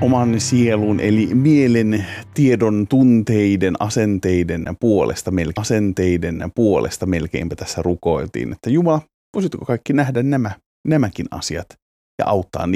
oman sielun eli mielen, tiedon, tunteiden, asenteiden puolesta melkeinpä tässä rukoiltiin, että Jumala, voisitko kaikki nähdä nämäkin asiat ja auttaa